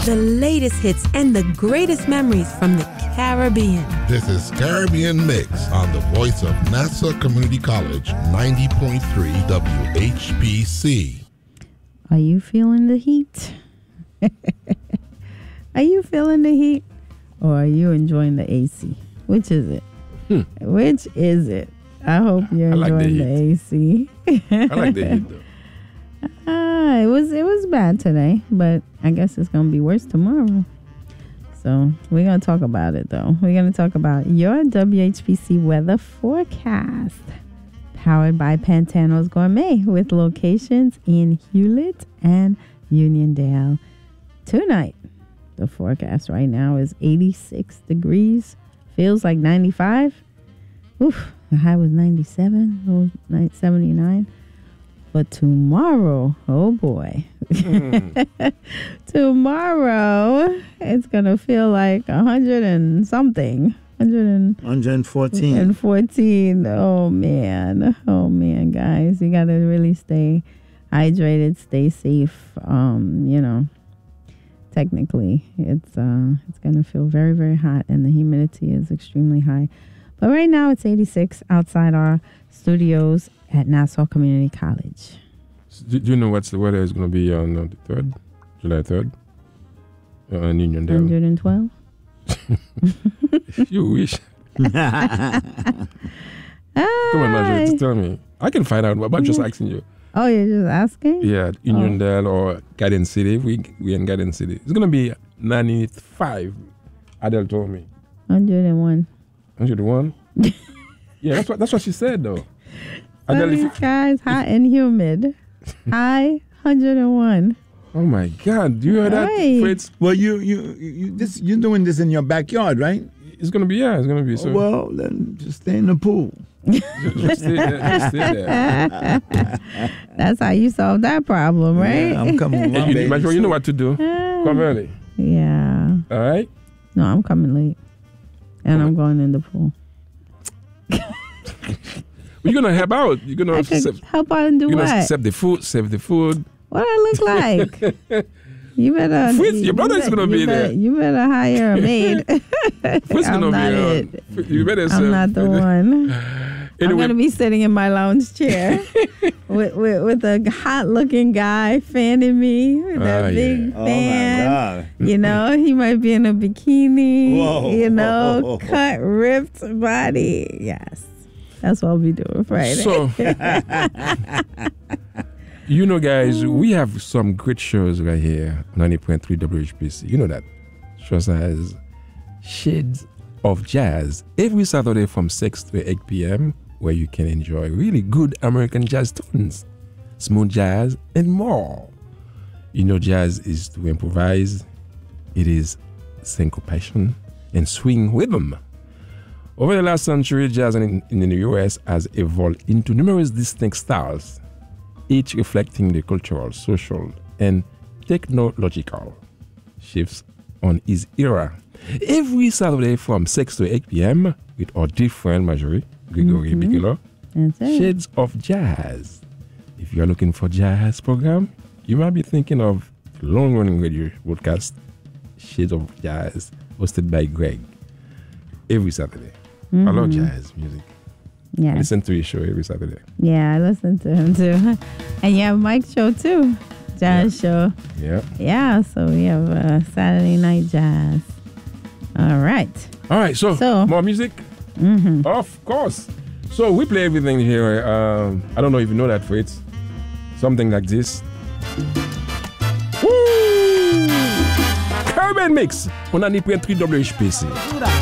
the latest hits, and the greatest memories from the Caribbean. This is Caribbean Mix on the voice of Nassau Community College, 90.3 WHPC. Are you feeling the heat? Are you feeling the heat? Or are you enjoying the AC? Which is it? Which is it? I hope you're enjoying the AC. I like the heat, though. It was bad today, but I guess it's going to be worse tomorrow. So we're going to talk about it, though. We're going to talk about your WHPC weather forecast, powered by Pantano's Gourmet, with locations in Hewlett and Uniondale. Tonight, the forecast right now is 86 degrees. Feels like 95. Oof, the high was 97, low 79. But tomorrow, oh boy. Tomorrow, it's going to feel like 100 and something. 114. And 14. Oh, man, guys. You got to really stay hydrated, stay safe. Technically, it's going to feel very, very hot, and the humidity is extremely high. But right now, it's 86 outside our studios at Nassau Community College. Do you know what's the weather is going to be on the 3rd, July 3rd? In Uniondale? 112? If you wish. Come on, Marjorie, just tell me. I can find out about just asking you. Oh, you're just asking? Yeah, Uniondale or Garden City. We in Garden City. It's going to be 95, Adele told me. 101. 101? Yeah, that's what she said, though. Adele, guys, hot and humid. High 101. Oh my God! Do you hear that, Fritz? Well, you're doing this in your backyard, right? It's gonna be so. Well, then just stay in the pool. Just stay there. That's how you solve that problem, right? Yeah, I'm coming. You know what to do. Come early. Yeah. All right. No, I'm coming late, and I'm going in the pool. You're gonna help out. You're gonna help out and do what? You're gonna save the food. What do I look like? You better. Fritz, your brother is gonna be there. You better hire a maid. Fritz gonna be around. You better. I'm not the one. Anyway. I'm gonna be sitting in my lounge chair with a hot-looking guy fanning me with that big fan. Oh my God. You know, he might be in a bikini. Whoa. You know, cut, ripped body. Yes. That's what I'll be doing Friday. So, guys, we have some great shows right here, 90.3 WHPC. You know that. Shows as Shades of Jazz every Saturday from 6 to 8 p.m., where you can enjoy really good American jazz tunes, smooth jazz, and more. Jazz is to improvise. It is syncopation and swing rhythm. Over the last century, jazz in the U.S. has evolved into numerous distinct styles, each reflecting the cultural, social, and technological shifts on its era. Every Saturday from 6 to 8 p.m. with our dear friend Marjorie Gregory Bigelow, Shades of Jazz. If you're looking for jazz program, you might be thinking of long-running radio broadcast Shades of Jazz, hosted by Greg, every Saturday. I love jazz music. Yeah. I listen to his show every Saturday. Yeah, I listen to him too. And you have Mike's show too, jazz show. Yeah. Yeah, so we have Saturday Night Jazz. All right. So more music? Of course. So we play everything here. I don't know if you know that, Fritz. Something like this. Woo! Caribbean Mix on 90.3 WHPC.